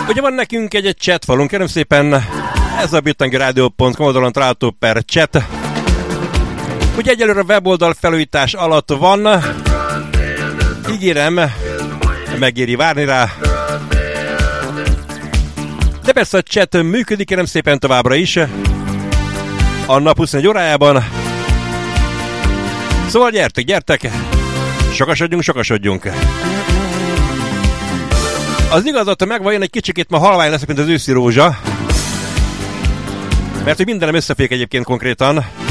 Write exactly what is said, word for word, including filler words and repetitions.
Ugye van nekünk egy, egy chat falunk, kérem szépen, ez a bittangi rádió pont com oldalon található per chat. Ugye egyelőre a weboldal felújítás alatt van, ígérem, megéri várni rá. De persze a chat működik, kérem szépen továbbra is, a nap huszonegy órájában. Szóval gyertek, gyertek, sokasodjunk, sokasodjunk. Az igazat megvan, egy kicsikét ma halvány leszek, mint az őszi rózsa. Mert hogy mindenem összefék egyébként konkrétan.